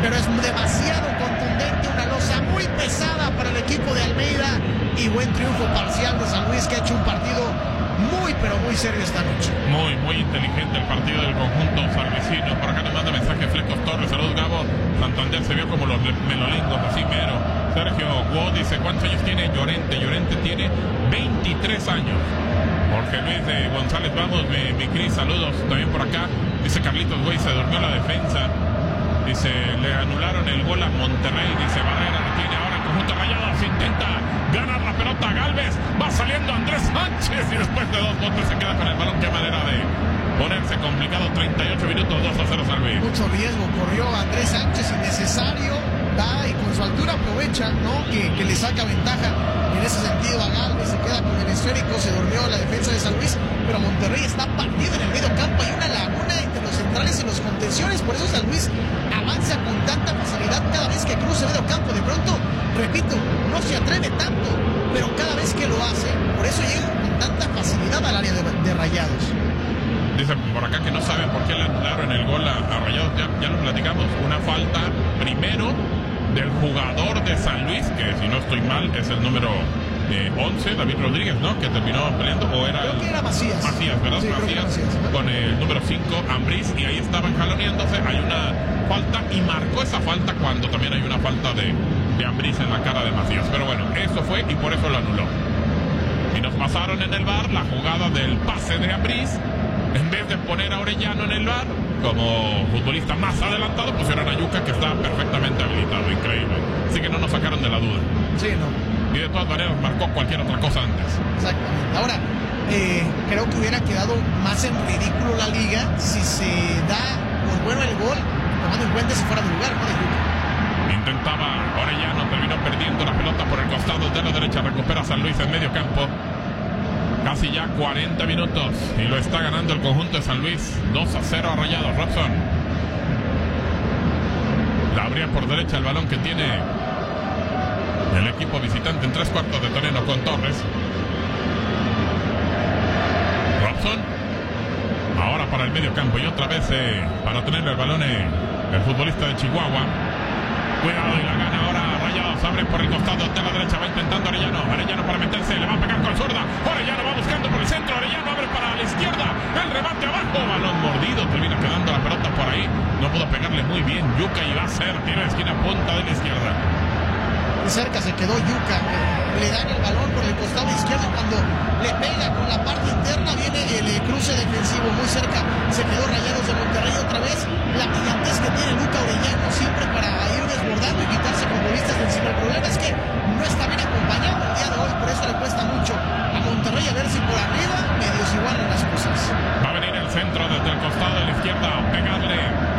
pero es demasiado contundente, una losa muy pesada para el equipo de Almeida y buen triunfo parcial de San Luis, que ha hecho un partido muy, pero muy serio esta noche. Muy, muy inteligente el partido del conjunto salvicino. Por acá nos manda mensaje Flecos Torres. Saludos, Gabo. Santander se vio como los melolingos, así mero. Sergio Guo dice, ¿cuántos años tiene Llorente? Llorente tiene 23 años. Jorge Luis de González, vamos, mi Cris, saludos. También por acá, dice Carlitos, güey, se durmió la defensa. Dice, le anularon el gol a Monterrey. Dice, Barrera la tiene ahora el conjunto Rayados. Intenta ganar la pelota Galvez. Va saliendo Andrés Sánchez y después de 2 botes se queda con el balón. Qué manera de ponerse complicado. 38 minutos, 2-0 San Luis. Mucho riesgo corrió Andrés Sánchez, innecesario. Da y con su altura aprovecha, ¿no? Que le saca ventaja en ese sentido a Galvez. Se queda con el esférico, se durmió la defensa de San Luis. Pero Monterrey está partido en el medio campo. Hay una laguna entre los centrales y los contenciones. Por eso San Luis avanza con tanta facilidad cada vez que cruza el medio campo. De pronto, repito, no se atreve tanto, pero cada vez que lo hace, por eso llega con tanta facilidad al área de Rayados. Dice por acá que no saben por qué le anularon el gol a Rayados. Ya lo platicamos. Una falta primero del jugador de San Luis, que si no estoy mal es el número 11, David Rodríguez, ¿no? Que terminó peleando, o era... Creo que era Macías. Macías, ¿verdad? Sí, Macías, ¿no? Con el número 5, Ambriz, y ahí estaban jaloneándose. Hay una falta, y marcó esa falta cuando también hay una falta de Ambriz en la cara de Macías. Pero bueno, eso fue y por eso lo anuló. Y nos pasaron en el VAR la jugada del pase de Ambriz. En vez de poner a Orellano en el VAR como futbolista más adelantado, pusieron a Yuca, que está perfectamente habilitado. Increíble. Así que no nos sacaron de la duda. Sí, no. Y de todas maneras marcó cualquier otra cosa antes. Exactamente. Ahora, creo que hubiera quedado más en ridículo la liga si se da por bueno el gol, tomando en cuenta si fuera de lugar, ¿no? De Yuca. Intentaba Orellano, terminó perdiendo la pelota por el costado de la derecha. Recupera San Luis en medio campo. Casi ya 40 minutos y lo está ganando el conjunto de San Luis. 2-0 a Rayados. Robson la abría por derecha el balón que tiene el equipo visitante en 3/4 de terreno con Torres. Robson ahora para el medio campo y otra vez para tener el balón el futbolista de Chihuahua. Cuidado y la gana ahora Rayados. Abre por el costado de la derecha. Va intentando Arellano para meterse. Le va a pegar con zurda. Orellano va buscando por el centro. Arellano abre para la izquierda. El remate abajo. Balón mordido. Termina quedando la pelota por ahí. No pudo pegarle muy bien Yuca y va a ser tiro de esquina, punta de la izquierda. Cerca se quedó Yuca. Le dan el balón por el costado izquierdo. Cuando le pega con la parte interna viene el cruce defensivo. Muy cerca se quedó Rayados de Monterrey otra vez. La brillantez que tiene Luca Orellano siempre para ir desbordando y quitarse futbolistas de encima. El problema es que no está bien acompañado el día de hoy. Por eso le cuesta mucho a Monterrey, a ver si por arriba medio se igualan las cosas. Va a venir el centro desde el costado de la izquierda. Pegarle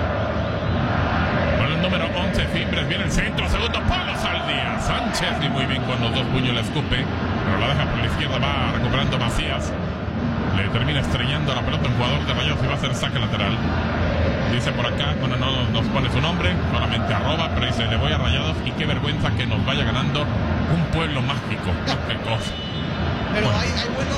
con el número 11 Fimbres. Viene el centro, segundo palo, Saldía Sánchez, y muy bien con los 2 puños la escupe, pero la deja por la izquierda. Va recuperando Macías. Le termina estrellando la pelota un jugador de Rayados y va a hacer saque lateral. Dice por acá, bueno, no nos pone su nombre, solamente arroba, pero dice, le voy a Rayados y qué vergüenza que nos vaya ganando un pueblo mágico. Qué cosa. Pero bueno,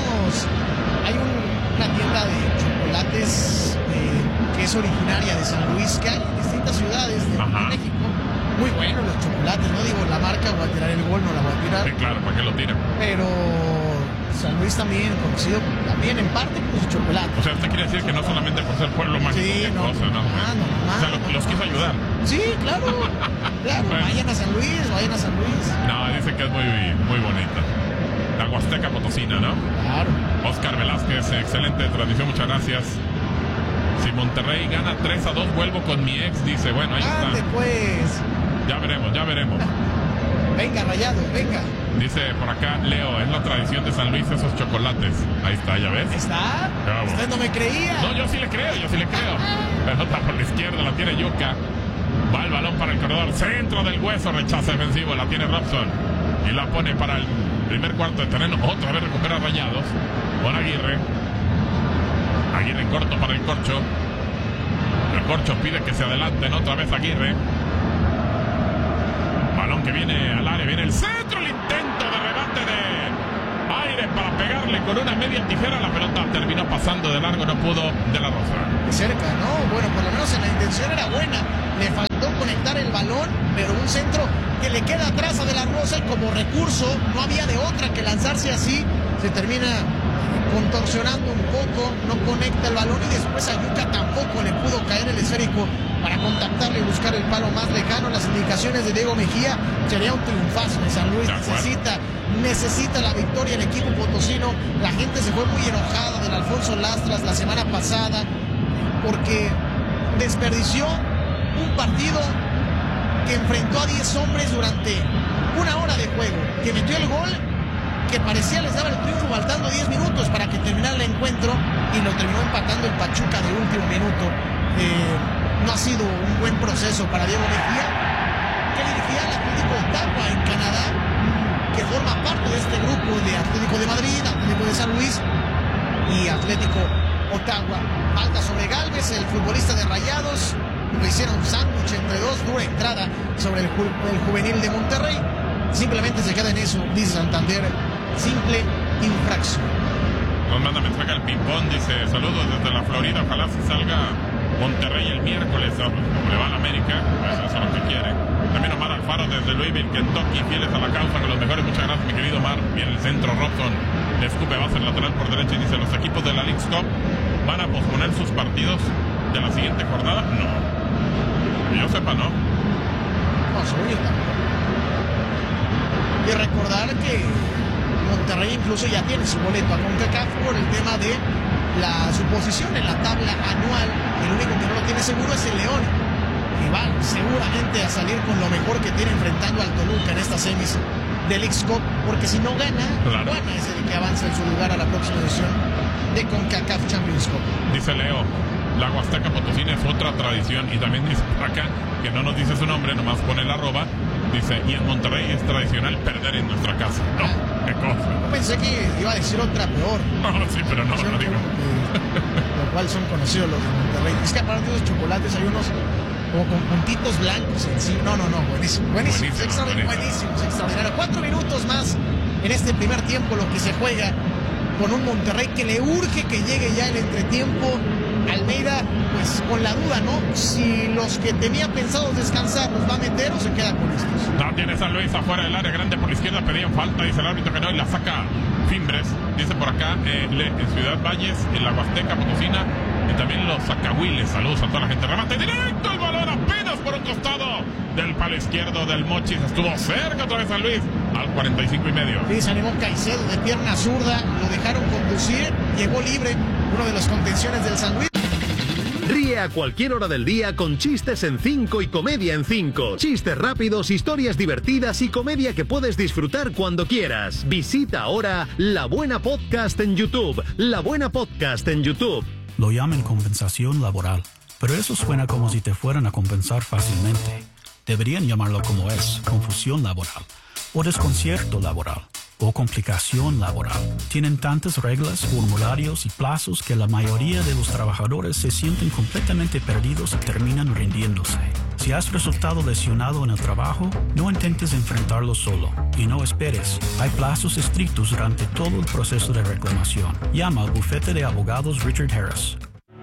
hay una tienda de chocolates que es originaria de San Luis, que hay en distintas ciudades de México. Muy buenos los chocolates, no digo la marca, voy a tirar el gol, no la voy a tirar. Sí, claro, ¿para qué lo tira? Pero San Luis también, conocido también en parte por sus chocolates. O sea, usted quiere decir que no solamente por ser pueblo mágico, sí, qué no, cosa, ¿no? O sea, los quiso ayudar. Sí, claro, claro, bueno. Vayan a San Luis. No, dice que es muy bonita. La Huasteca Potosina, ¿no? Claro. Oscar Velázquez, excelente transmisión, muchas gracias. Si Monterrey gana 3-2, vuelvo con mi ex, dice, bueno, ahí está. Pues. Ya veremos. Venga, Rayado, venga. Dice por acá, Leo, es la tradición de San Luis esos chocolates. Ahí está, ¿ya ves? ¿Está? Bravo. Usted no me creía. No, yo sí le creo. Pelota por la izquierda, la tiene Yuca. Va el balón para el corredor, centro del hueso, rechazo defensivo, la tiene Robson. Y la pone para el primer cuarto de terreno. Otra vez recupera Rayados con Aguirre. Aguirre en corto para el Corcho. El Corcho pide que se adelanten otra vez Aguirre. Balón que viene al área, viene el centro, el intento de rebate de aire para pegarle con una media tijera. La pelota terminó pasando de largo, no pudo De La Rosa. De cerca, ¿no? Bueno, por lo menos en la intención era buena. Le faltó conectar el balón balón, pero un centro que le queda atrás a De La Rosa y como recurso no había de otra que lanzarse así, se termina contorsionando un poco, no conecta el balón y después a Yuka tampoco le pudo caer el esférico para contactarle y buscar el palo más lejano. Las indicaciones de Diego Mejía, sería un triunfazo de San Luis, necesita la victoria el equipo potosino. La gente se fue muy enojada del Alfonso Lastras la semana pasada porque desperdició un partido que enfrentó a 10 hombres durante una hora de juego, que metió el gol que parecía les daba el triunfo faltando 10 minutos para que terminara el encuentro y lo terminó empatando el Pachuca de último minuto. No ha sido un buen proceso para Diego Mejía, que dirigía al Atlético Ottawa en Canadá, que forma parte de este grupo de Atlético de Madrid, Atlético de San Luis y Atlético Ottawa. Falta sobre Gálvez, el futbolista de Rayados. Lo hicieron sándwich entre dos, dura entrada sobre el juvenil de Monterrey. Simplemente se queda en eso, dice Santander. Simple infracción. Nos manda mensaje al ping-pong, dice: saludos desde la Florida, ojalá se salga Monterrey el miércoles, como le va a la América, eso es lo que quiere. También Omar Alfaro desde Louisville, Kentucky, fieles a la causa, con los mejores. Muchas gracias, mi querido Omar. Viene el centro, Robson le escupe, va a ser lateral por derecha y dice: los equipos de la Leagues Cup van a posponer sus partidos de la siguiente jornada. No, que yo sepa, no. No, según yo tampoco. Y recordar que Monterrey incluso ya tiene su boleto a CONCACAF por el tema de su posición en la tabla anual. El único que no lo tiene seguro es el León, que va seguramente a salir con lo mejor que tiene enfrentando al Toluca en estas semis del X-Cup, porque si no gana, claro, Tijuana es el que avanza en su lugar a la próxima edición de CONCACAF Champions Cup. Dice Leo: la Huasteca Potosina es otra tradición. Y también dice por acá, que no nos dice su nombre, nomás pone el arroba. Dice: y en Monterrey es tradicional perder en nuestra casa. No, qué cosa. Yo pensé que iba a decir otra peor. No, sí, pero no digo. Lo cual son conocidos los de Monterrey. Es que aparte de los chocolates hay unos como con puntitos blancos en sí. No, buenísimos, extraordinario. 4 minutos más en este primer tiempo, lo que se juega con un Monterrey que le urge que llegue ya el entretiempo. Almeida, pues con la duda, ¿no? Si los que tenía pensados descansar los va a meter o se queda con estos. No, tiene San Luis afuera del área grande por la izquierda, pedían falta, dice el árbitro que no, y la saca Fimbres. Dice por acá, en Ciudad Valles, en la Huasteca Potosina, y también los Zacahuiles. Saludos a toda la gente. Remate directo, el balón apenas por un costado del palo izquierdo del Mochis. Estuvo cerca otra vez San Luis, al 45 y medio. Sí, se animó Caicedo de pierna zurda, lo dejaron conducir, llegó libre, uno de los contenciones del San Luis. Ríe a cualquier hora del día con chistes en 5 y comedia en 5. Chistes rápidos, historias divertidas y comedia que puedes disfrutar cuando quieras. Visita ahora La Buena Podcast en YouTube. La Buena Podcast en YouTube. Lo llaman compensación laboral, pero eso suena como si te fueran a compensar fácilmente. Deberían llamarlo como es: confusión laboral, o desconcierto laboral, o complicación laboral. Tienen tantas reglas, formularios y plazos que la mayoría de los trabajadores se sienten completamente perdidos y terminan rindiéndose. Si has resultado lesionado en el trabajo, no intentes enfrentarlo solo y no esperes. Hay plazos estrictos durante todo el proceso de reclamación. Llama al bufete de abogados Richard Harris.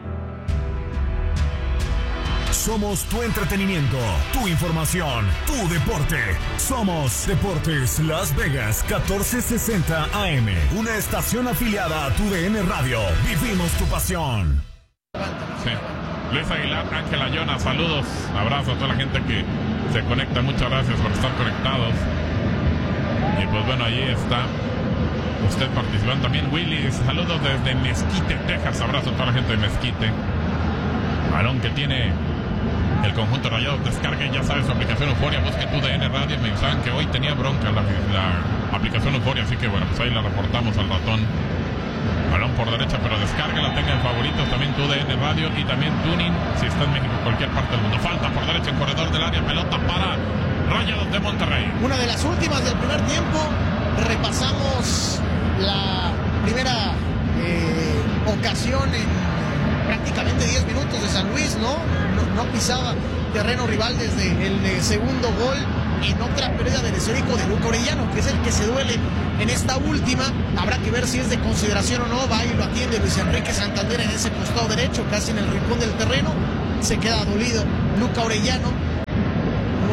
Somos tu entretenimiento, tu información, tu deporte. Somos Deportes Las Vegas 1460 AM, una estación afiliada a tu DN Radio. Vivimos tu pasión. Sí. Luis Aguilar, Ángela Llona, saludos, abrazo a toda la gente que se conecta. Muchas gracias por estar conectados. Y pues bueno, allí está usted participando también. Willy, saludos desde Mesquite, Texas. Abrazo a toda la gente de Mesquite. Balón que tiene el conjunto Rayado. Descargue, ya sabes, su aplicación Euforia. Busque tu DN Radio. Me mensaban que hoy tenía bronca la aplicación Euforia, así que bueno, pues ahí la reportamos al ratón. Balón por derecha, pero descárguela, tenga en favoritos también tu DN Radio y también Tuning si está en México, cualquier parte del mundo. Falta por derecha en corredor del área, pelota para Rayados de Monterrey. Una de las últimas del primer tiempo. Repasamos la primera ocasión en prácticamente 10 minutos de San Luis, no pisaba terreno rival desde el segundo gol, en otra pérdida del esférico de Luca Orellano, que es el que se duele en esta última. Habrá que ver si es de consideración o no. Va y lo atiende Luis Enrique Santander en ese costado derecho, casi en el rincón del terreno. Se queda dolido Luca Orellano.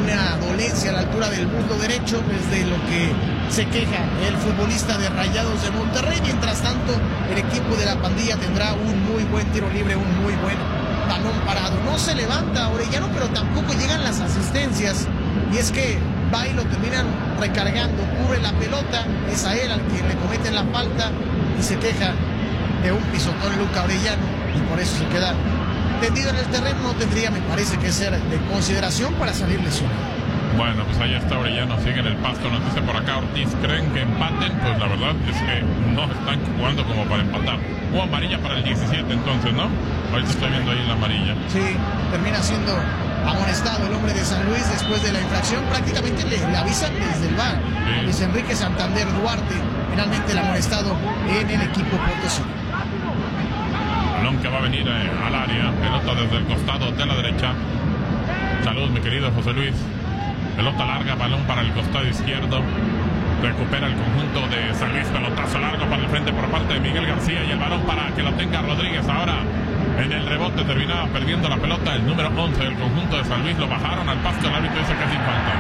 una dolencia a la altura del muslo derecho, es de lo que se queja el futbolista de Rayados de Monterrey. Mientras tanto, el equipo de la pandilla tendrá un muy buen tiro libre, un muy buen balón parado. No se levanta Orellano, pero tampoco llegan las asistencias, y es que va y lo terminan recargando, cubre la pelota, es a él al que le cometen la falta y se queja de un pisotón Luca Orellano, y por eso se queda tendido en el terreno. No tendría, me parece, que ser de consideración para salir lesionado. Bueno, pues ahí está Orellano, sigue en el pasto. Nos dice por acá Ortiz, ¿creen que empaten? Pues la verdad es que no están jugando como para empatar. Hubo amarilla para el 17 entonces, ¿no? Ahorita estoy viendo ahí la amarilla. Sí, termina siendo amonestado el hombre de San Luis después de la infracción. Prácticamente le avisan desde el VAR. Sí. Luis Enrique Santander Duarte, finalmente el amonestado en el equipo potosino. Balón que va a venir al área, pelota desde el costado de la derecha. Salud, mi querido José Luis. Pelota larga, balón para el costado izquierdo. Recupera el conjunto de San Luis, pelotazo largo para el frente por parte de Miguel García, y el balón para que lo tenga Rodríguez. Ahora en el rebote terminaba perdiendo la pelota el número 11 del conjunto de San Luis. Lo bajaron al pasto, el árbitro dice que sin falta.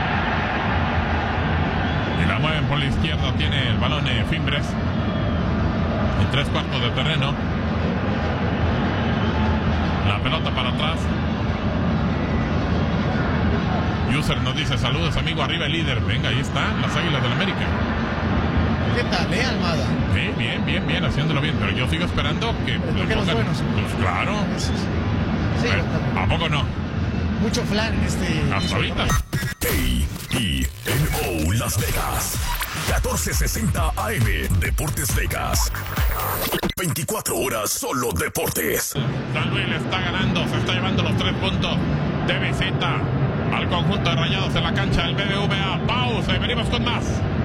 Y la mueven por la izquierda, tiene el balón Fimbres en 3/4 de terreno. La pelota para atrás. User nos dice saludos amigo, arriba el líder. Venga, ahí están las Águilas del América. ¿Qué tal, Almada? Bien, haciéndolo bien. Pero yo sigo esperando que le pongan. Pues claro. Sí, ¿A poco no? mucho flan en este. Hasta ahorita. KENO Las Vegas. 1460 AM. Deportes Vegas. 24 horas solo deportes. San Luis le está ganando. Se está llevando los 3 puntos de visita al conjunto de Rayados en la cancha del BBVA. Pausa y venimos con más.